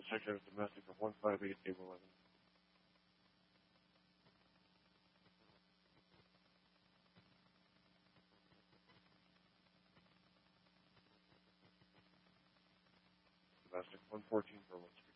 Detective Domestic of 158 Table 11. Domestic 114 for Winsky.